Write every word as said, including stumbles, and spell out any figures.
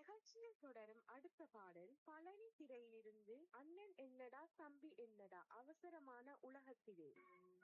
நிகழ்ச்சியில் தொடரும் அடுத்த பாடல் பழனி திரையிலிருந்து அண்ணன் என்னடா தம்பி என்னடா அவசரமான உலகத்திலே.